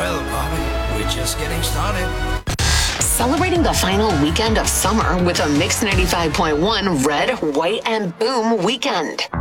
Well, Bobby, we're just getting started. Celebrating the final weekend of summer with a Mix 95.1 Red, White, and Boom weekend.